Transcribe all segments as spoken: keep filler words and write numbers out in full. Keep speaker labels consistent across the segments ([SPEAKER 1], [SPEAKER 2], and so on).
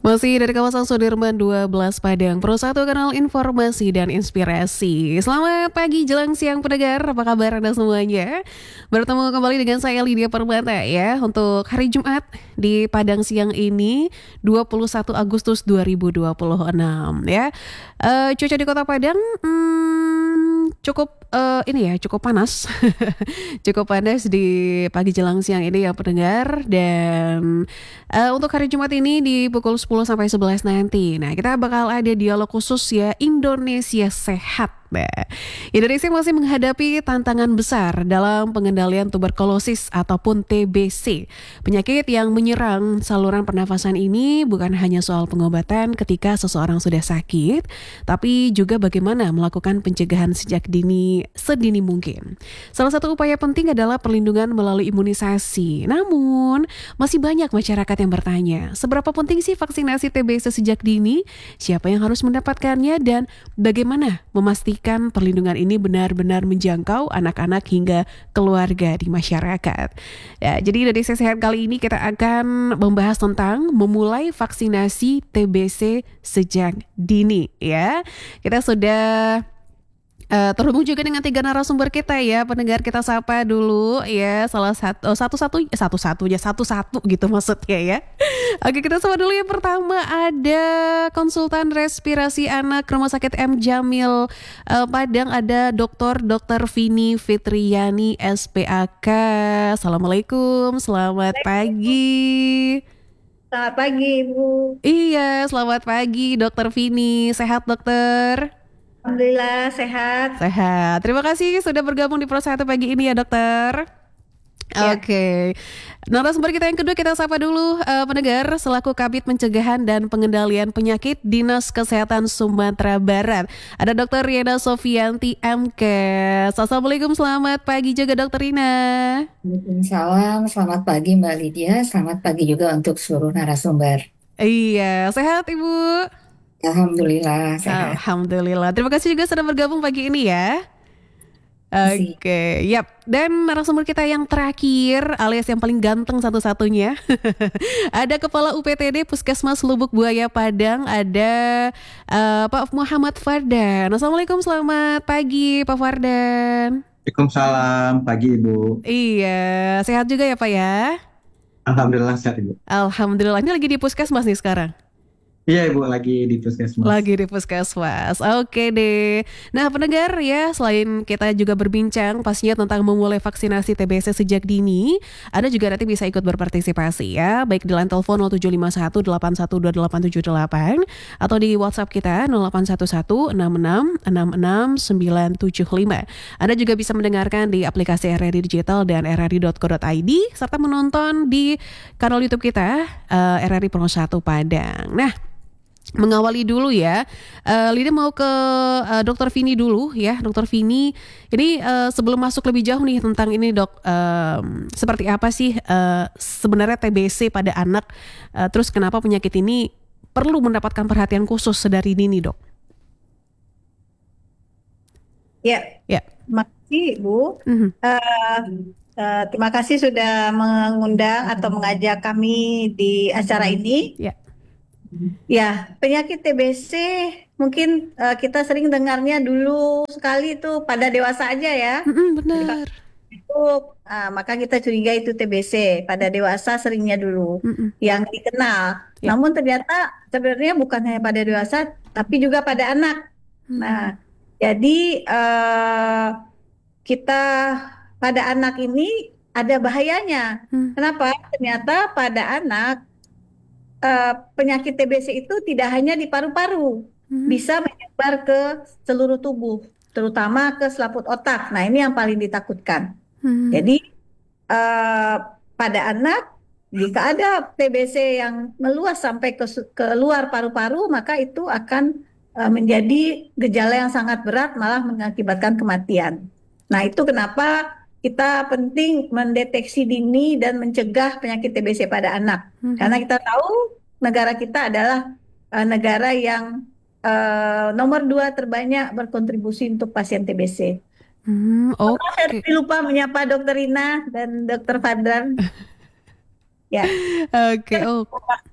[SPEAKER 1] Masih dari kawasan Sudirman dua belas Padang, Pro satu Kanal Informasi dan Inspirasi. Selamat pagi jelang siang pendengar, apa kabar Anda semuanya? Bertemu kembali dengan saya Lydia Permata ya, untuk hari Jumat di Padang siang ini dua puluh satu Agustus dua ribu dua puluh enam ya. Uh, cuaca di Kota Padang hmm, cukup uh, ini ya, cukup panas. Cukup panas di pagi jelang siang ini ya pendengar. Dan uh, untuk hari Jumat ini di pukul sepuluh sampai sebelas nanti, nah kita bakal ada dialog khusus ya, Indonesia Sehat. Nah, Indonesia masih menghadapi tantangan besar dalam pengendalian tuberkulosis ataupun T B C. Penyakit yang menyerang saluran pernafasan ini bukan hanya soal pengobatan ketika seseorang sudah sakit, tapi juga bagaimana melakukan pencegahan sejak dini sedini mungkin. Salah satu upaya penting adalah perlindungan melalui imunisasi. Namun, masih banyak masyarakat yang bertanya, seberapa penting sih vaksinasi T B C sejak dini? Siapa yang harus mendapatkannya dan bagaimana memastikan perlindungan ini benar-benar menjangkau anak-anak hingga keluarga di masyarakat. Ya, jadi dari Sehat kali ini kita akan membahas tentang memulai vaksinasi T B C sejak dini ya. Kita sudah Uh, terhubung juga dengan tiga narasumber kita ya, pendengar. Kita sapa dulu ya, salah satu oh, satu-satu satu-satunya satu-satu gitu maksudnya ya. Oke, kita sapa dulu. Yang pertama ada konsultan respirasi anak Rumah Sakit M Jamil uh, Padang, ada Doktor Dokter Vini Fitriani S P A K. Assalamualaikum, selamat pagi.
[SPEAKER 2] Selamat pagi, Ibu.
[SPEAKER 1] Iya, selamat pagi Dokter Vini. Sehat, dokter?
[SPEAKER 2] Alhamdulillah sehat.
[SPEAKER 1] Sehat. Terima kasih sudah bergabung di Pro satu pagi ini ya, dokter.
[SPEAKER 2] Ya.
[SPEAKER 1] Oke. Okay. Narasumber kita yang kedua, kita sapa dulu uh, pendengar selaku Kabid Pencegahan dan Pengendalian Penyakit Dinas Kesehatan Sumatera Barat. Ada Dokter Riana Sofianti M K. Assalamualaikum, selamat pagi juga Dokter Rina.
[SPEAKER 3] Waalaikumsalam, selamat pagi Mbak Lydia, selamat pagi juga untuk seluruh narasumber.
[SPEAKER 1] Iya, sehat Ibu?
[SPEAKER 3] Alhamdulillah sehat.
[SPEAKER 1] Alhamdulillah. Terima kasih juga sudah bergabung pagi ini ya. Oke, okay, yap. Dan narasumber kita yang terakhir alias yang paling ganteng satu-satunya ada Kepala U P T D Puskesmas Lubuk Buaya Padang, ada uh, Pak Muhammad Fardan. Assalamualaikum, selamat pagi Pak Fardan.
[SPEAKER 4] Waalaikumsalam, pagi Ibu.
[SPEAKER 1] Iya, sehat juga ya Pak ya?
[SPEAKER 4] Alhamdulillah sehat Ibu.
[SPEAKER 1] Alhamdulillah, ini lagi di Puskesmas nih sekarang?
[SPEAKER 4] Iya Ibu, lagi di Puskesmas.
[SPEAKER 1] Lagi di Puskesmas, oke deh. Nah pendengar ya, selain kita juga berbincang pastinya tentang memulai vaksinasi T B C sejak dini, Anda juga nanti bisa ikut berpartisipasi ya, baik di line telepon nol tujuh lima satu delapan satu dua delapan tujuh delapan atau di WhatsApp kita nol delapan satu satu enam enam enam enam sembilan tujuh lima. Anda juga bisa mendengarkan di aplikasi R R I Digital dan r r i dot co dot i d serta menonton di kanal YouTube kita uh, R R I Pro satu Padang. Nah, mengawali dulu ya, uh, Lida mau ke uh, Dokter Vini dulu ya, Dokter Vini. Ini uh, sebelum masuk lebih jauh nih tentang ini dok, uh, seperti apa sih uh, sebenarnya T B C pada anak? Uh, terus kenapa penyakit ini perlu mendapatkan perhatian khusus sedari dini dok?
[SPEAKER 2] Ya,
[SPEAKER 1] ya.
[SPEAKER 2] Terima kasih Bu.
[SPEAKER 1] Mm-hmm.
[SPEAKER 2] Uh, uh, terima kasih sudah mengundang atau mengajak kami di acara ini.
[SPEAKER 1] Ya.
[SPEAKER 2] Ya, penyakit T B C mungkin uh, kita sering dengarnya dulu sekali itu pada dewasa aja ya.
[SPEAKER 1] Mm-hmm, benar.
[SPEAKER 2] Itu uh, maka kita curiga itu T B C pada dewasa seringnya dulu mm-hmm. yang dikenal. Ya. Namun ternyata sebenarnya bukan hanya pada dewasa, tapi juga pada anak. Mm. Nah, jadi uh, kita pada anak ini ada bahayanya. Mm. Kenapa? Ternyata pada anak Uh, penyakit T B C itu tidak hanya di paru-paru, hmm. bisa menyebar ke seluruh tubuh, terutama ke selaput otak. Nah, ini yang paling ditakutkan. Hmm. Jadi uh, pada anak, jika ada T B C yang meluas sampai ke, ke luar paru-paru, maka itu akan uh, menjadi gejala yang sangat berat, malah mengakibatkan kematian. Nah, itu kenapa kita penting mendeteksi dini dan mencegah penyakit T B C pada anak. Hmm. Karena kita tahu negara kita adalah uh, negara yang uh, nomor dua terbanyak berkontribusi untuk pasien T B C. Hmm, Oke. Okay. Saya lupa menyapa Dokter Rina dan Dokter Fadran.
[SPEAKER 1] Ya. Oke. Okay. Oh.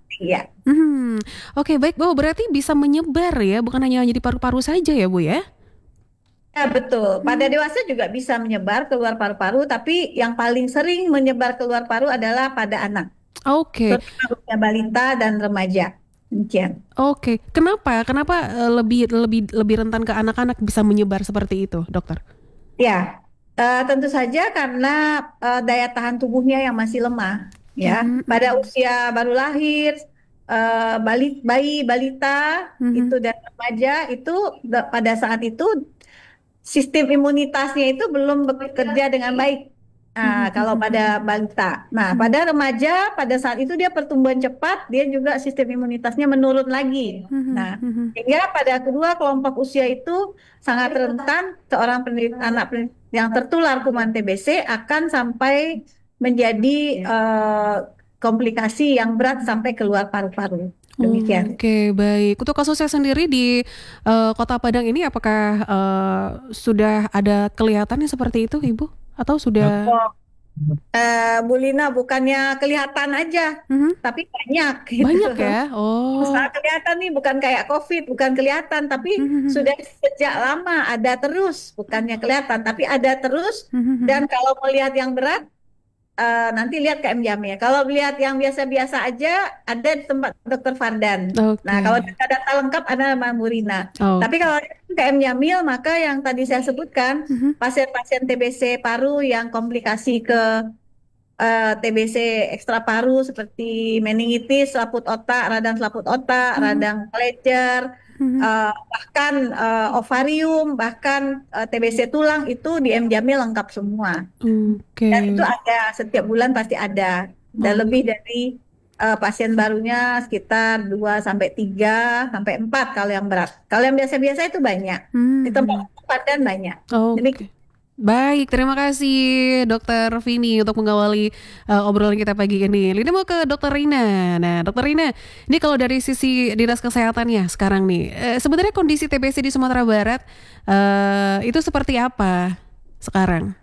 [SPEAKER 2] Ya.
[SPEAKER 1] Hmm, oke baik Bu, berarti bisa menyebar ya, bukan hanya di paru-paru saja ya Bu ya?
[SPEAKER 2] Ya, betul. Pada
[SPEAKER 1] Hmm,
[SPEAKER 2] dewasa juga bisa menyebar keluar paru-paru, tapi yang paling sering menyebar keluar paru adalah pada anak,
[SPEAKER 1] oke,
[SPEAKER 2] terutama usia balita dan remaja. Demikian.
[SPEAKER 1] oke. Kenapa? Kenapa eh, lebih lebih lebih rentan ke anak-anak bisa menyebar seperti itu, dokter?
[SPEAKER 2] Ya, eh, tentu saja karena eh, daya tahan tubuhnya yang masih lemah. Ya,
[SPEAKER 1] Hmm,
[SPEAKER 2] pada
[SPEAKER 1] hmm,
[SPEAKER 2] usia baru lahir, eh, bali, bayi, balita
[SPEAKER 1] hmm,
[SPEAKER 2] itu dan remaja itu da- pada saat itu sistem imunitasnya itu belum bekerja dengan baik.
[SPEAKER 1] hmm,
[SPEAKER 2] Nah, kalau
[SPEAKER 1] hmm,
[SPEAKER 2] pada balita, nah
[SPEAKER 1] hmm,
[SPEAKER 2] pada remaja pada saat itu dia pertumbuhan cepat, dia juga sistem imunitasnya menurun lagi.
[SPEAKER 1] hmm,
[SPEAKER 2] Nah,
[SPEAKER 1] hmm, hmm.
[SPEAKER 2] sehingga pada kedua kelompok usia itu sangat rentan seorang pendidik, anak pendidik yang tertular kuman T B C akan sampai menjadi eh, komplikasi yang berat sampai keluar paru-paru. Demikian.
[SPEAKER 1] Oke, baik. Untuk kasusnya sendiri di eh, Kota Padang ini, apakah eh, sudah ada kelihatannya seperti itu, Ibu? Atau sudah?
[SPEAKER 2] Eh, Bu Lina bukannya kelihatan aja,
[SPEAKER 1] Mhm.
[SPEAKER 2] tapi banyak gitu.
[SPEAKER 1] Banyak ya?
[SPEAKER 2] Usaha
[SPEAKER 1] Oh.
[SPEAKER 2] kelihatan nih bukan kayak COVID, bukan kelihatan, tapi
[SPEAKER 1] Mhm.
[SPEAKER 2] sudah sejak lama ada terus, bukannya kelihatan, tapi ada terus. Dan
[SPEAKER 1] Mhm.
[SPEAKER 2] kalau melihat yang berat, eh, nanti lihat K M Jamil. Kalau lihat yang biasa-biasa aja, ada di tempat Dokter Fardan. Nah,
[SPEAKER 1] Oke.
[SPEAKER 2] kalau data-data lengkap ada nama Bu Rina. Tapi
[SPEAKER 1] Oke.
[SPEAKER 2] kalau K M Jamil, maka yang tadi saya sebutkan,
[SPEAKER 1] Mhm.
[SPEAKER 2] pasien-pasien T B C paru yang komplikasi ke eh, T B C ekstra paru seperti meningitis, selaput otak, radang selaput otak,
[SPEAKER 1] Mhm.
[SPEAKER 2] radang plecer,
[SPEAKER 1] Mhm.
[SPEAKER 2] eh, bahkan eh, ovarium, bahkan eh, T B C tulang itu di M Jamil lengkap semua.
[SPEAKER 1] Oke.
[SPEAKER 2] Dan itu ada setiap bulan pasti ada. Dan
[SPEAKER 1] Oh.
[SPEAKER 2] lebih dari eh, pasien barunya sekitar dua sampai tiga sampai empat kalau yang berat. Kalau yang biasa-biasa itu banyak. Di tempat
[SPEAKER 1] Mhm.
[SPEAKER 2] tempat dan banyak. Jadi
[SPEAKER 1] Oke. Baik, terima kasih Dokter Vini untuk mengawali uh, obrolan kita pagi ini. Lina mau ke Dokter Rina. Nah, Dokter Rina, ini kalau dari sisi dinas kesehatannya sekarang nih, eh, sebenarnya kondisi T B C di Sumatera Barat eh, itu seperti apa sekarang?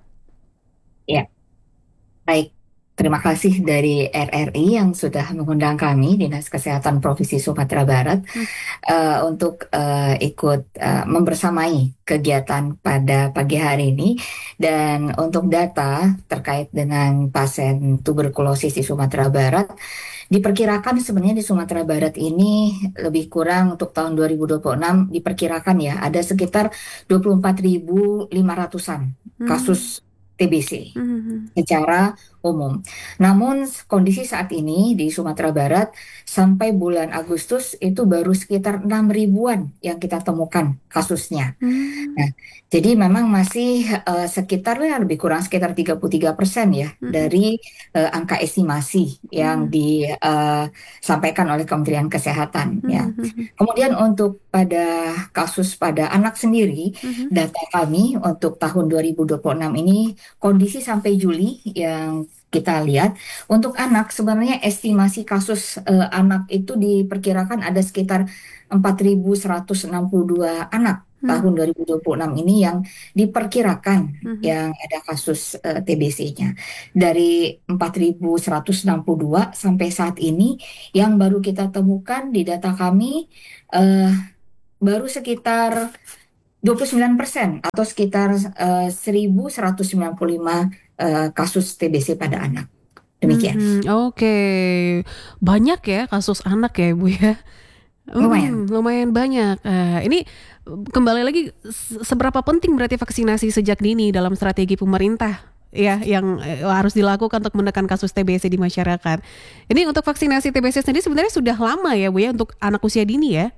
[SPEAKER 3] Ya, baik. Terima kasih dari R R I yang sudah mengundang kami, Dinas Kesehatan Provinsi Sumatera Barat,
[SPEAKER 1] Hmm.
[SPEAKER 3] eh, untuk eh, ikut eh, membersamai kegiatan pada pagi hari ini. Dan untuk data terkait dengan pasien tuberkulosis di Sumatera Barat, diperkirakan sebenarnya di Sumatera Barat ini lebih kurang untuk tahun dua ribu dua puluh enam diperkirakan ya ada sekitar dua puluh empat ribu lima ratusan
[SPEAKER 1] Hmm.
[SPEAKER 3] kasus T B C
[SPEAKER 1] Hmm.
[SPEAKER 3] secara umum. Namun kondisi saat ini di Sumatera Barat sampai bulan Agustus itu baru sekitar enam ribuan yang kita temukan kasusnya.
[SPEAKER 1] Hmm.
[SPEAKER 3] Nah, jadi memang masih eh, sekitar ya lebih kurang sekitar tiga puluh tiga persen ya
[SPEAKER 1] Hmm.
[SPEAKER 3] dari eh, angka estimasi yang
[SPEAKER 1] Hmm.
[SPEAKER 3] disampaikan oleh Kementerian Kesehatan ya.
[SPEAKER 1] Hmm.
[SPEAKER 3] Kemudian untuk pada kasus pada anak sendiri,
[SPEAKER 1] Hmm.
[SPEAKER 3] data kami untuk tahun dua ribu dua puluh enam ini kondisi sampai Juli yang kita lihat untuk anak sebenarnya estimasi kasus eh, anak itu diperkirakan ada sekitar empat ribu seratus enam puluh dua anak
[SPEAKER 1] Hmm.
[SPEAKER 3] tahun dua ribu dua puluh enam ini yang diperkirakan
[SPEAKER 1] Hmm.
[SPEAKER 3] yang ada kasus eh, T B C-nya. Dari empat ribu seratus enam puluh dua sampai saat ini yang baru kita temukan di data kami eh, baru sekitar dua puluh sembilan persen atau sekitar eh, seribu seratus sembilan puluh lima eh, kasus T B C pada anak. Demikian.
[SPEAKER 1] Mhm. Oke, banyak ya kasus anak ya Bu ya.
[SPEAKER 3] Lumayan.
[SPEAKER 1] Mhm, lumayan banyak. Eh, ini kembali lagi se- seberapa penting berarti vaksinasi sejak dini dalam strategi pemerintah ya yang eh, harus dilakukan untuk menekan kasus T B C di masyarakat. Ini untuk vaksinasi T B C sendiri sebenarnya sudah lama ya Bu ya untuk anak usia dini ya.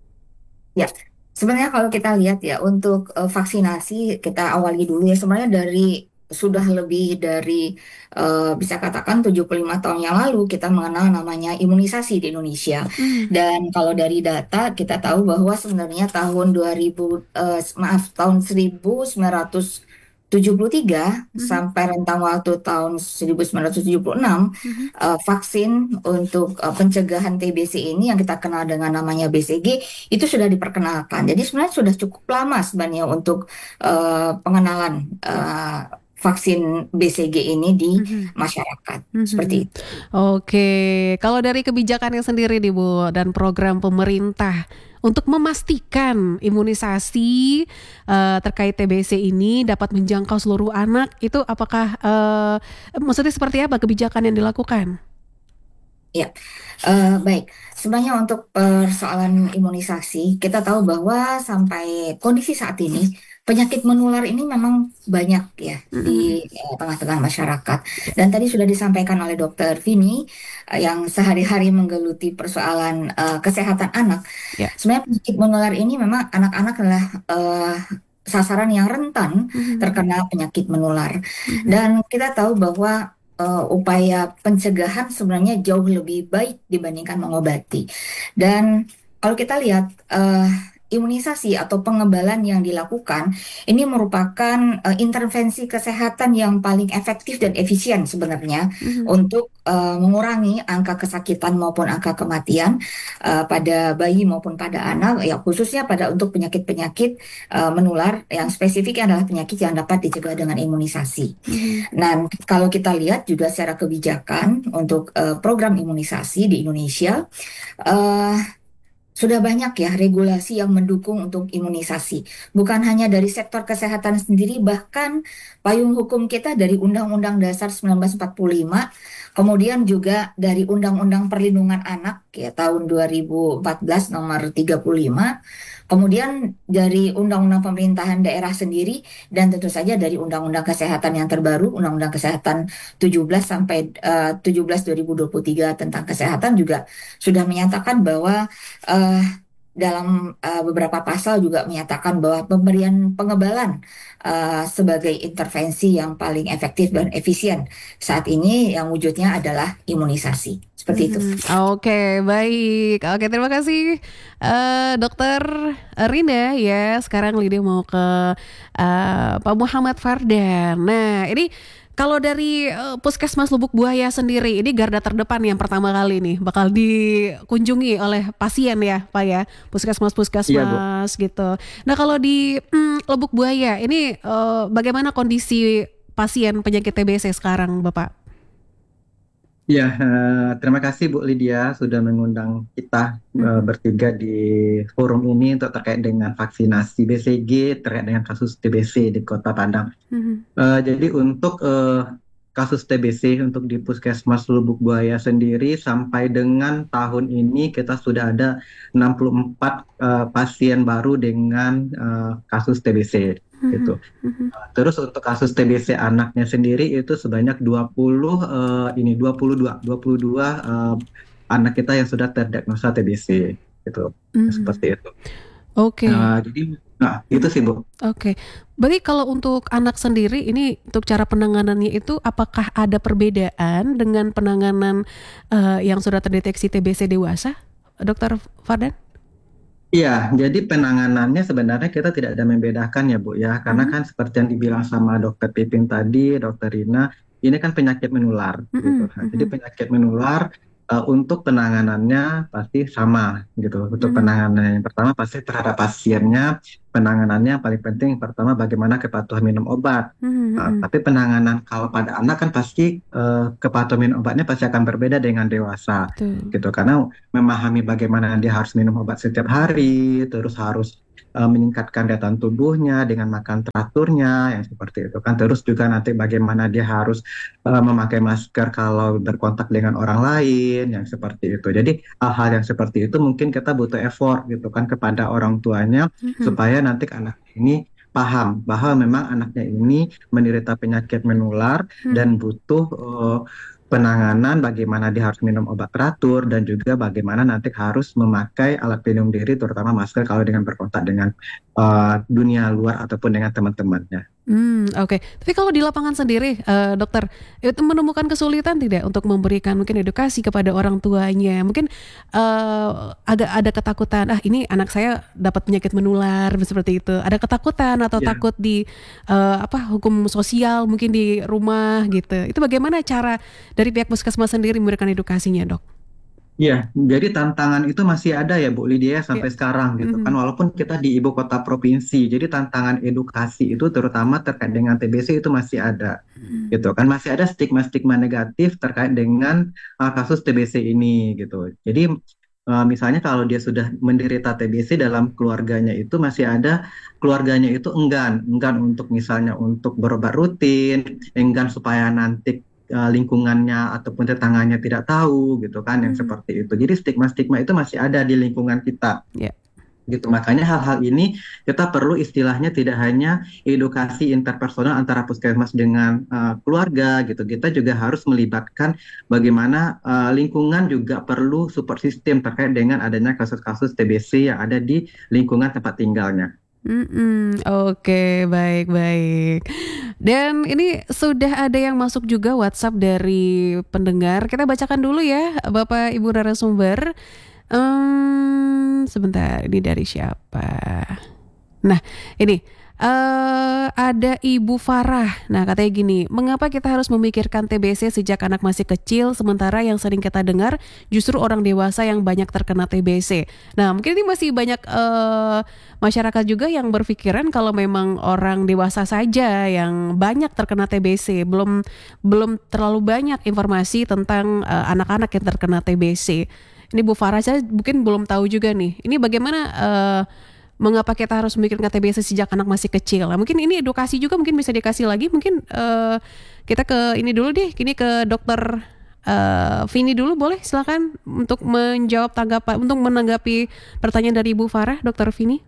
[SPEAKER 3] Ya, sebenarnya kalau kita lihat ya untuk eh, vaksinasi kita awali dulu ya sebenarnya dari sudah lebih dari eh, bisa katakan tujuh puluh lima tahun yang lalu kita mengenal namanya imunisasi di Indonesia.
[SPEAKER 1] Hmm.
[SPEAKER 3] Dan kalau dari data kita tahu bahwa sebenarnya tahun dua ribu eh, maaf tahun seribu sembilan ratus tujuh puluh tiga
[SPEAKER 1] Mhm.
[SPEAKER 3] sampai rentang waktu tahun seribu sembilan ratus tujuh puluh enam
[SPEAKER 1] Mhm.
[SPEAKER 3] eh, vaksin untuk eh, pencegahan T B C ini yang kita kenal dengan namanya B C G itu sudah diperkenalkan. Jadi sebenarnya sudah cukup lama sebenarnya untuk eh, pengenalan eh, vaksin B C G ini di
[SPEAKER 1] Mhm.
[SPEAKER 3] masyarakat.
[SPEAKER 1] Mhm.
[SPEAKER 3] Seperti itu.
[SPEAKER 1] Oke, kalau dari kebijakannya sendiri nih Bu dan program pemerintah untuk memastikan imunisasi eh, terkait T B C ini dapat menjangkau seluruh anak, itu apakah eh, maksudnya seperti apa kebijakan yang dilakukan?
[SPEAKER 3] Ya, eh, baik. Sebenarnya untuk persoalan imunisasi, kita tahu bahwa sampai kondisi saat ini, penyakit menular ini memang banyak ya
[SPEAKER 1] Mhm.
[SPEAKER 3] di eh, tengah-tengah masyarakat. Dan tadi sudah disampaikan oleh Dokter Vini, eh, yang sehari-hari menggeluti persoalan eh, kesehatan anak.
[SPEAKER 1] Ya.
[SPEAKER 3] Sebenarnya penyakit menular ini memang anak-anak adalah eh, sasaran yang rentan
[SPEAKER 1] Mhm.
[SPEAKER 3] terkena penyakit menular.
[SPEAKER 1] Mhm.
[SPEAKER 3] Dan kita tahu bahwa eh, upaya pencegahan sebenarnya jauh lebih baik dibandingkan mengobati. Dan kalau kita lihat eh, imunisasi atau pengebalan yang dilakukan ini merupakan eh, intervensi kesehatan yang paling efektif dan efisien sebenarnya
[SPEAKER 1] Mhm.
[SPEAKER 3] untuk eh, mengurangi angka kesakitan maupun angka kematian eh, pada bayi maupun pada anak, ya khususnya pada untuk penyakit-penyakit eh, menular yang spesifiknya adalah penyakit yang dapat dicegah dengan imunisasi.
[SPEAKER 1] Mhm.
[SPEAKER 3] Nah, kalau kita lihat juga secara kebijakan untuk eh, program imunisasi di Indonesia, eh, sudah banyak ya regulasi yang mendukung untuk imunisasi. Bukan hanya dari sektor kesehatan sendiri, bahkan payung hukum kita dari Undang-Undang Dasar seribu sembilan ratus empat puluh lima, kemudian juga dari Undang-Undang Perlindungan Anak ya tahun dua ribu empat belas nomor tiga puluh lima, kemudian dari Undang-Undang Pemerintahan Daerah sendiri, dan tentu saja dari Undang-Undang Kesehatan yang terbaru, Undang-Undang Kesehatan tujuh belas sampai eh, tujuh belas dua ribu dua puluh tiga tentang kesehatan juga sudah menyatakan bahwa eh, dalam eh, beberapa pasal juga menyatakan bahwa pemberian pengebalan eh, sebagai intervensi yang paling efektif dan efisien saat ini yang wujudnya adalah imunisasi. Seperti itu.
[SPEAKER 1] Mhm. Oke, baik. Oke, terima kasih eh, Dokter Rina ya. Sekarang Lydia mau ke eh, Pak Muhammad Fardan. Nah, ini kalau dari eh, Puskesmas Lubuk Buaya sendiri, ini garda terdepan yang pertama kali nih bakal dikunjungi oleh pasien ya, Pak ya,
[SPEAKER 4] Iya, Bu.
[SPEAKER 1] puskesmas-puskesmas gitu. Nah, kalau di mm, Lubuk Buaya ini eh, bagaimana kondisi pasien penyakit T B C sekarang, Bapak?
[SPEAKER 4] Ya, eh, terima kasih Bu Lydia sudah mengundang kita eh,
[SPEAKER 1] Mhm.
[SPEAKER 4] bertiga di forum ini untuk terkait dengan vaksinasi B C G terkait dengan kasus T B C di Kota Padang.
[SPEAKER 1] Mhm.
[SPEAKER 4] Eh, jadi untuk eh, kasus T B C untuk di Puskesmas Lubuk Buaya sendiri sampai dengan tahun ini kita sudah ada enam puluh empat eh, pasien baru dengan eh, kasus T B C
[SPEAKER 1] Mhm.
[SPEAKER 4] gitu.
[SPEAKER 1] Mhm.
[SPEAKER 4] Terus untuk kasus T B C anaknya sendiri itu sebanyak dua puluh eh, ini dua puluh dua dua puluh dua eh, anak kita yang sudah terdiagnosa T B C gitu.
[SPEAKER 1] Mhm.
[SPEAKER 4] Seperti itu.
[SPEAKER 1] Oke.
[SPEAKER 4] Nah, jadi nah itu
[SPEAKER 1] Mhm.
[SPEAKER 4] sih Bu.
[SPEAKER 1] Oke. Berarti kalau untuk anak sendiri ini untuk cara penanganannya itu apakah ada perbedaan dengan penanganan eh, yang sudah terdeteksi T B C dewasa, Dokter Fardan?
[SPEAKER 4] Iya, jadi penanganannya sebenarnya kita tidak ada membedakan ya Bu ya, karena
[SPEAKER 1] Mhm.
[SPEAKER 4] kan seperti yang dibilang sama Dokter Pipin tadi, Dokter Rina, ini kan penyakit menular gitu.
[SPEAKER 1] Mhm.
[SPEAKER 4] Nah, jadi
[SPEAKER 1] Mhm.
[SPEAKER 4] penyakit menular eh, untuk penanganannya pasti sama gitu. Untuk
[SPEAKER 1] Mhm.
[SPEAKER 4] penanganan yang pertama pasti terhadap pasiennya, penanganannya yang paling penting pertama bagaimana kepatuhan minum obat.
[SPEAKER 1] Mhm.
[SPEAKER 4] Nah,
[SPEAKER 1] Mhm.
[SPEAKER 4] tapi penanganan kalau pada anak kan pasti eh, kepatuhan minum obatnya pasti akan berbeda dengan dewasa
[SPEAKER 1] Betul.
[SPEAKER 4] gitu karena memahami bagaimana dia harus minum obat setiap hari, terus harus uh, meningkatkan daya tahan tubuhnya dengan makan teraturnya yang seperti itu kan. Terus juga nanti bagaimana dia harus uh, memakai masker kalau berkontak dengan orang lain yang seperti itu. Jadi hal-hal yang seperti itu mungkin kita butuh effort gitu kan kepada orang tuanya
[SPEAKER 1] Mhm.
[SPEAKER 4] supaya nanti anak ini paham bahwa memang anaknya ini menderita penyakit menular
[SPEAKER 1] Mhm.
[SPEAKER 4] dan butuh uh, penanganan bagaimana dia harus minum obat teratur dan juga bagaimana nanti harus memakai alat pelindung diri terutama masker kalau dengan berkontak dengan uh, dunia luar ataupun dengan teman-temannya.
[SPEAKER 1] Hmm, oke. Tapi kalau di lapangan sendiri, eh, dokter, itu menemukan kesulitan tidak untuk memberikan mungkin edukasi kepada orang tuanya? Mungkin eh, agak ada ketakutan, ah ini anak saya dapat penyakit menular seperti itu. Ada ketakutan atau
[SPEAKER 4] Ya.
[SPEAKER 1] takut di eh, apa hukum sosial mungkin di rumah gitu. Itu bagaimana cara dari pihak puskesmas sendiri memberikan edukasinya, dok?
[SPEAKER 4] Iya, jadi tantangan itu masih ada ya Bu Lydia
[SPEAKER 1] Ya.
[SPEAKER 4] sampai sekarang gitu kan,
[SPEAKER 1] Mhm.
[SPEAKER 4] walaupun kita di ibu kota provinsi, jadi tantangan edukasi itu terutama terkait dengan T B C itu masih ada gitu kan, masih ada stigma-stigma negatif terkait dengan uh, kasus T B C ini gitu. Jadi uh, misalnya kalau dia sudah menderita T B C dalam keluarganya itu masih ada keluarganya itu enggan, enggan untuk misalnya untuk berobat rutin, enggan supaya nanti uh, lingkungannya ataupun tetangganya tidak tahu gitu kan yang
[SPEAKER 1] Mhm.
[SPEAKER 4] seperti itu. Jadi stigma-stigma itu masih ada di lingkungan kita
[SPEAKER 1] Ya.
[SPEAKER 4] gitu. Makanya hal-hal ini kita perlu istilahnya tidak hanya edukasi interpersonal antara puskesmas dengan uh, keluarga gitu. Kita juga harus melibatkan bagaimana uh, lingkungan juga perlu support system terkait dengan adanya kasus-kasus T B C yang ada di lingkungan tempat tinggalnya.
[SPEAKER 1] Mm-mm. Oke, baik-baik. Dan ini sudah ada yang masuk juga WhatsApp dari pendengar. Kita bacakan dulu ya, Bapak Ibu narasumber. Em, sebentar, ini dari siapa? Nah, ini eh ada Ibu Farah. Nah, katanya gini, mengapa kita harus memikirkan T B C sejak anak masih kecil, sementara yang sering kita dengar justru orang dewasa yang banyak terkena T B C. Nah, mungkin ini masih banyak eh masyarakat juga yang berpikiran kalau memang orang dewasa saja yang banyak terkena T B C, belum belum terlalu banyak informasi tentang eh, anak-anak yang terkena T B C. Ini Bu Farah saya mungkin belum tahu juga nih. Ini bagaimana eh, mengapa kita harus memikirkan T B C sejak anak masih kecil? Nah, mungkin ini edukasi juga mungkin bisa dikasih lagi. Mungkin eh, kita ke ini dulu deh. Kini ke dokter eh, Vini dulu boleh silakan untuk menjawab tanggapan untuk menanggapi pertanyaan dari Ibu Farah, dokter Vini.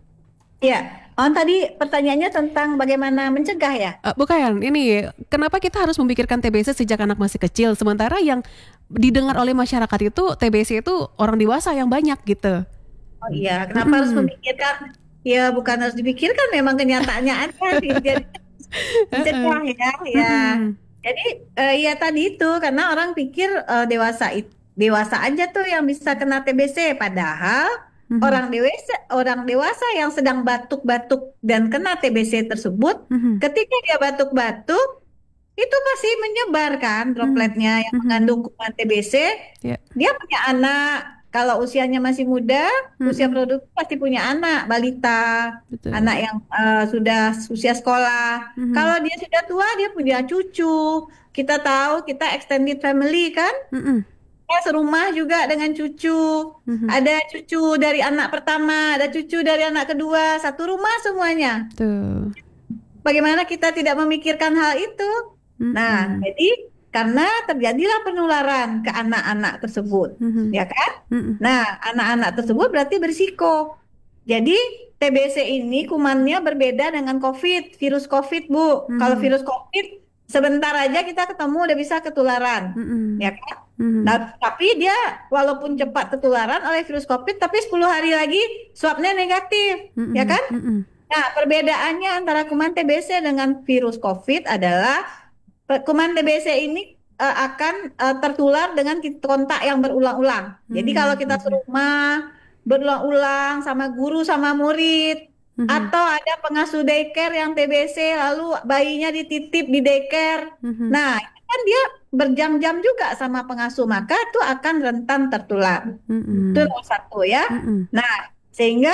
[SPEAKER 2] Ya, oh tadi pertanyaannya tentang bagaimana mencegah ya?
[SPEAKER 1] Eh, bukan, ini kenapa kita harus memikirkan T B C sejak anak masih kecil, sementara yang didengar oleh masyarakat itu T B C itu orang dewasa yang banyak gitu.
[SPEAKER 2] Oh iya, kenapa harus
[SPEAKER 1] Mm-mm.
[SPEAKER 2] memikirkan? Ya bukan harus dipikirkan, memang kenyataannya ada. Jadi mencegah ya, ya.
[SPEAKER 1] Mm-mm.
[SPEAKER 2] Jadi eh, ya tadi itu karena orang pikir eh, dewasa it- dewasa aja tuh yang bisa kena T B C, padahal
[SPEAKER 1] Mhm.
[SPEAKER 2] orang dewasa orang dewasa yang sedang batuk-batuk dan kena T B C tersebut,
[SPEAKER 1] Mhm.
[SPEAKER 2] ketika dia batuk-batuk itu pasti menyebar kan
[SPEAKER 1] Mhm.
[SPEAKER 2] dropletnya yang
[SPEAKER 1] Mhm.
[SPEAKER 2] mengandung kuman T B C.
[SPEAKER 1] Ya.
[SPEAKER 2] Dia punya anak, kalau usianya masih muda, usia
[SPEAKER 1] Mm-mm.
[SPEAKER 2] produktif pasti punya anak, balita, anak
[SPEAKER 1] Betul.
[SPEAKER 2] yang eh, sudah usia sekolah.
[SPEAKER 1] Mhm.
[SPEAKER 2] Kalau dia sudah tua, dia punya cucu. Kita tahu kita extended family kan,
[SPEAKER 1] Mm-mm.
[SPEAKER 2] ya serumah juga dengan cucu.
[SPEAKER 1] Mhm.
[SPEAKER 2] Ada cucu dari anak pertama, ada cucu dari anak kedua, satu rumah semuanya.
[SPEAKER 1] Tuh.
[SPEAKER 2] Bagaimana kita tidak memikirkan hal itu? Nah,
[SPEAKER 1] Mm-mm.
[SPEAKER 2] jadi karena terjadilah penularan ke anak-anak tersebut,
[SPEAKER 1] Mhm.
[SPEAKER 2] ya kan?
[SPEAKER 1] Mm-mm.
[SPEAKER 2] Nah, anak-anak tersebut berarti berisiko. Jadi T B C ini kumannya berbeda dengan COVID, virus COVID, Bu. Kalau
[SPEAKER 1] Mhm.
[SPEAKER 2] virus COVID sebentar aja kita ketemu udah bisa ketularan,
[SPEAKER 1] Mm-mm.
[SPEAKER 2] ya kan?
[SPEAKER 1] Mhm.
[SPEAKER 2] Nah, tapi dia walaupun cepat ketularan oleh virus COVID, tapi sepuluh hari lagi swabnya negatif, ya
[SPEAKER 1] Mm-mm.
[SPEAKER 2] kan?
[SPEAKER 1] Mm-mm.
[SPEAKER 2] Nah, perbedaannya antara kuman T B C dengan virus COVID adalah pe- kuman T B C ini eh, akan eh, tertular dengan kit- kontak yang berulang-ulang. Jadi kalau kita
[SPEAKER 1] Mhm.
[SPEAKER 2] serumah berulang-ulang sama guru sama murid,
[SPEAKER 1] Mhm.
[SPEAKER 2] atau ada pengasuh daycare yang T B C lalu bayinya dititip di daycare.
[SPEAKER 1] Mhm.
[SPEAKER 2] Nah, itu kan dia berjam-jam juga sama pengasuh, maka itu akan rentan tertular. Itu
[SPEAKER 1] Mm-mm.
[SPEAKER 2] nomor satu ya.
[SPEAKER 1] Mm-mm.
[SPEAKER 2] Nah, sehingga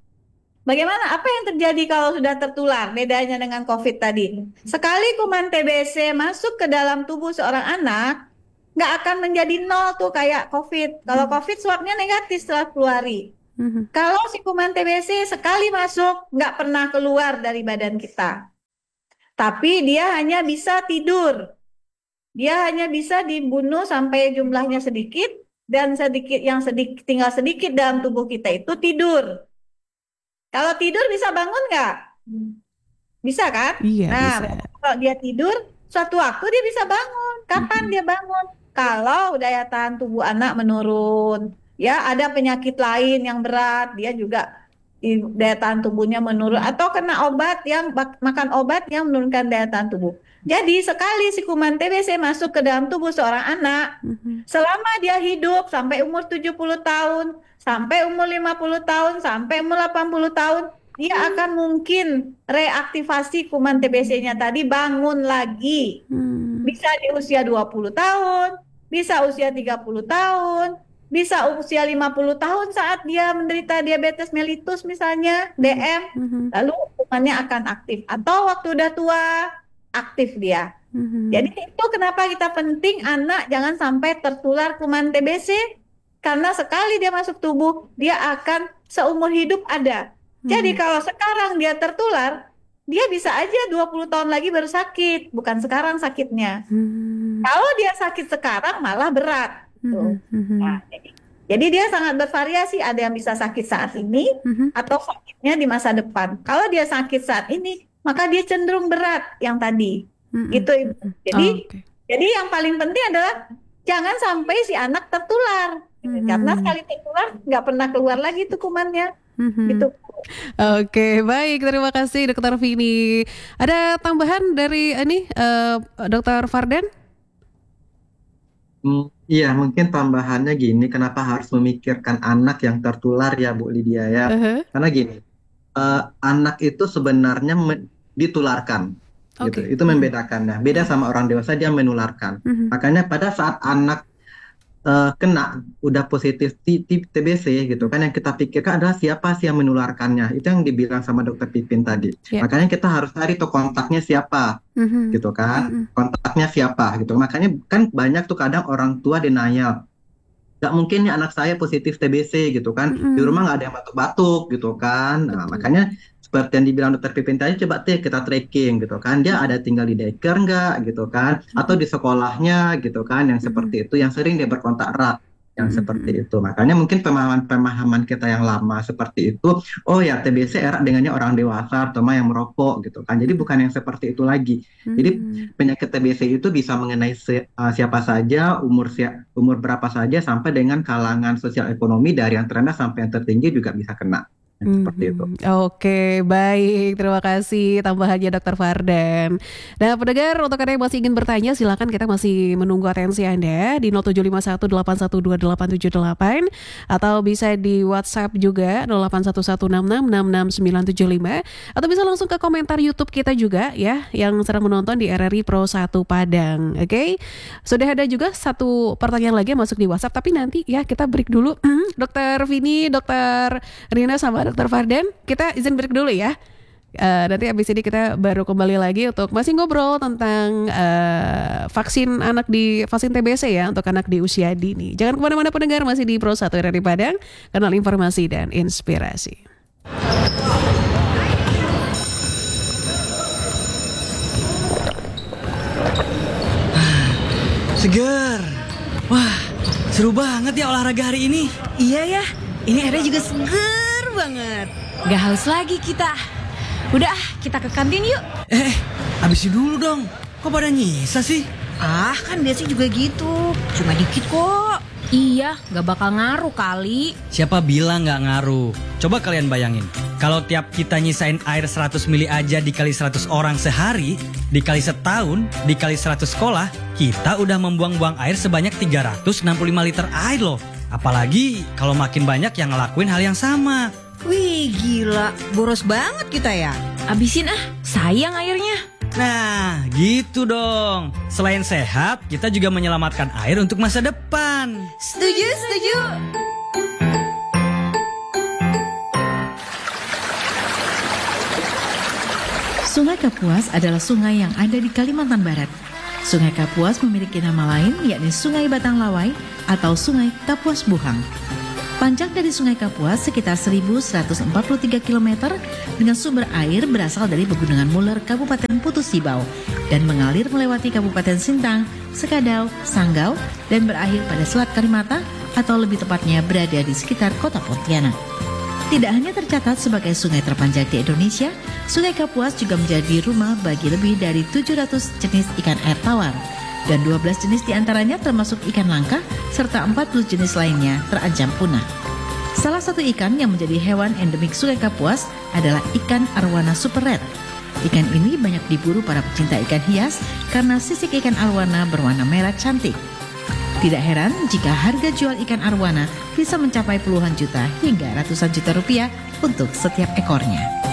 [SPEAKER 2] bagaimana apa yang terjadi kalau sudah tertular? Bedanya dengan COVID tadi. Sekali kuman T B C masuk ke dalam tubuh seorang anak, nggak akan menjadi nol tuh kayak COVID. Kalau COVID swabnya negatif setelah sepuluh hari.
[SPEAKER 1] Mhm.
[SPEAKER 2] Kalau si kuman T B C sekali masuk, nggak pernah keluar dari badan kita. Tapi dia hanya bisa tidur. Dia hanya bisa dibunuh sampai jumlahnya sedikit, dan sedikit yang sedikit tinggal sedikit dalam tubuh kita itu tidur. Kalau tidur bisa bangun nggak? Bisa kan?
[SPEAKER 1] Iya
[SPEAKER 2] Nah,
[SPEAKER 1] bisa.
[SPEAKER 2] kalau dia tidur, suatu waktu dia bisa bangun. Kapan
[SPEAKER 1] Mhm.
[SPEAKER 2] dia bangun? Kalau daya tahan tubuh anak menurun, ya ada penyakit lain yang berat, dia juga i- daya tahan tubuhnya menurun, atau kena obat yang bak- makan obat yang menurunkan daya tahan tubuh. Jadi sekali si kuman T B C masuk ke dalam tubuh seorang anak,
[SPEAKER 1] Mhm.
[SPEAKER 2] selama dia hidup sampai umur tujuh puluh tahun, sampai umur lima puluh tahun, sampai umur delapan puluh tahun, dia akan mungkin reaktivasi kuman T B C-nya tadi bangun lagi.
[SPEAKER 1] Hmm.
[SPEAKER 2] Bisa di usia dua puluh tahun, bisa usia tiga puluh tahun. bisa usia lima puluh tahun saat dia menderita diabetes mellitus misalnya, D M,
[SPEAKER 1] Mhm.
[SPEAKER 2] lalu kumannya akan aktif. Atau waktu udah tua, aktif dia.
[SPEAKER 1] Mhm.
[SPEAKER 2] Jadi itu kenapa kita penting anak jangan sampai tertular kuman T B C, karena sekali dia masuk tubuh, dia akan seumur hidup ada. Jadi kalau sekarang dia tertular, dia bisa aja dua puluh tahun lagi baru sakit, bukan sekarang sakitnya.
[SPEAKER 1] Hmm.
[SPEAKER 2] Kalau dia sakit sekarang malah berat. Tuh.
[SPEAKER 1] Mhm.
[SPEAKER 2] Nah, jadi, jadi dia sangat bervariasi, ada yang bisa sakit saat ini
[SPEAKER 1] Mhm.
[SPEAKER 2] atau sakitnya di masa depan. Kalau dia sakit saat ini, maka dia cenderung berat yang tadi.
[SPEAKER 1] Mhm.
[SPEAKER 2] Gitu Ibu. Jadi
[SPEAKER 1] Oh, oke.
[SPEAKER 2] jadi yang paling penting adalah jangan sampai si anak tertular.
[SPEAKER 1] Mhm.
[SPEAKER 2] Karena sekali tertular nggak pernah keluar lagi tuh kumannya.
[SPEAKER 1] Mhm.
[SPEAKER 2] Gitu.
[SPEAKER 1] Oke, baik, terima kasih Dokter Vini. Ada tambahan dari ini eh, Dokter Fardan?
[SPEAKER 4] Hmm, iya, mungkin tambahannya gini, kenapa harus memikirkan anak yang tertular ya Bu Lydia ya?
[SPEAKER 1] Uh-huh.
[SPEAKER 4] Karena gini, eh, anak itu sebenarnya me- ditularkan, gitu.
[SPEAKER 1] Oke.
[SPEAKER 4] Itu membedakannya. Beda sama orang dewasa, dia menularkan.
[SPEAKER 1] Mhm.
[SPEAKER 4] Makanya pada saat anak eh, kena udah positif T- T- T B C gitu kan, yang kita pikirkan adalah siapa sih yang menularkannya. Itu yang dibilang sama Dokter Pipin tadi.
[SPEAKER 1] Ya.
[SPEAKER 4] Makanya kita harus cari tuh kontaknya siapa,
[SPEAKER 1] Mhm.
[SPEAKER 4] gitu kan?
[SPEAKER 1] Mhm.
[SPEAKER 4] Kontaknya siapa gitu. Makanya kan banyak tuh kadang orang tua denial. Gak mungkin nih anak saya positif T B C gitu kan.
[SPEAKER 1] Mm-mm.
[SPEAKER 4] Di rumah nggak ada yang batuk-batuk gitu kan. Nah,
[SPEAKER 1] Betul.
[SPEAKER 4] makanya seperti yang dibilang Dokter Pipin tadi, coba deh kita tracking gitu kan. Dia ada tinggal di daycare nggak gitu kan. Atau di sekolahnya gitu kan. Yang seperti itu. Yang sering dia berkontak erat. Yang
[SPEAKER 1] Mm-mm.
[SPEAKER 4] seperti itu. Makanya mungkin pemahaman-pemahaman kita yang lama seperti itu. Oh ya, T B C erat dengannya orang dewasa atau yang merokok gitu kan. Jadi bukan yang seperti itu lagi. Jadi
[SPEAKER 1] Mhm.
[SPEAKER 4] penyakit T B C itu bisa mengenai si- uh, siapa saja, umur si- umur berapa saja, sampai dengan kalangan sosial ekonomi dari yang terendah sampai yang tertinggi juga bisa kena. Seperti itu.
[SPEAKER 1] Mhm. Oke, baik. Terima kasih tambahannya Dokter Fardan. Nah, pendengar, untuk Anda yang masih ingin bertanya, silakan, kita masih menunggu atensi Anda di nol tujuh lima satu delapan satu dua delapan tujuh delapan atau bisa di WhatsApp juga nol delapan satu satu enam enam enam enam sembilan tujuh lima atau bisa langsung ke komentar YouTube kita juga ya yang sedang menonton di R R I Pro satu Padang. Oke. Sudah ada juga satu pertanyaan lagi yang masuk di WhatsApp, tapi nanti ya kita break dulu. Dokter Vini, Dokter Rina sama Dokter Fardan, kita izin break dulu ya. Uh, nanti abis ini kita baru kembali lagi untuk masih ngobrol tentang uh, vaksin anak di vaksin T B C ya untuk anak di usia dini. Jangan kemana-mana pendengar, masih di Pro satu R R I Padang, kanal informasi dan inspirasi.
[SPEAKER 5] Seger. Wah, seru banget ya olahraga hari ini.
[SPEAKER 6] Iya ya, ini airnya juga seger banget. Gak haus lagi kita. Udah, ah, kita ke kantin yuk.
[SPEAKER 5] Eh, habisin dulu dong. Kok pada nyisa sih?
[SPEAKER 6] Ah, kan biasanya juga gitu. Cuma dikit kok. Iya, gak bakal ngaruh kali.
[SPEAKER 5] Siapa bilang nggak ngaruh? Coba kalian bayangin. Kalau tiap kita nyisain air seratus mili aja dikali seratus orang sehari, dikali setahun, dikali seratus sekolah, kita udah membuang-buang air sebanyak tiga ratus enam puluh lima liter air loh. Apalagi kalau makin banyak yang ngelakuin hal yang sama.
[SPEAKER 6] Wih, gila. Boros banget kita ya. Abisin ah, sayang airnya.
[SPEAKER 5] Nah, gitu dong. Selain sehat, kita juga menyelamatkan air untuk masa depan.
[SPEAKER 6] Setuju, setuju.
[SPEAKER 7] Sungai Kapuas adalah sungai yang ada di Kalimantan Barat. Sungai Kapuas memiliki nama lain, yakni Sungai Batang Lawai atau Sungai Kapuas Buhang. Panjang dari Sungai Kapuas sekitar seribu seratus empat puluh tiga kilometer dengan sumber air berasal dari Pegunungan Muler Kabupaten Putus Tibau dan mengalir melewati Kabupaten Sintang, Sekadau, Sanggau, dan berakhir pada Selat Karimata atau lebih tepatnya berada di sekitar kota Pontianak. Tidak hanya tercatat sebagai sungai terpanjang di Indonesia, Sungai Kapuas juga menjadi rumah bagi lebih dari tujuh ratus jenis ikan air tawar. Dan dua belas jenis diantaranya termasuk ikan langka, serta empat puluh jenis lainnya terancam punah. Salah satu ikan yang menjadi hewan endemik Sungai Kapuas adalah ikan arwana super red. Ikan ini banyak diburu para pecinta ikan hias karena sisik ikan arwana berwarna merah cantik. Tidak heran jika harga jual ikan arwana bisa mencapai puluhan juta hingga ratusan juta rupiah untuk setiap ekornya.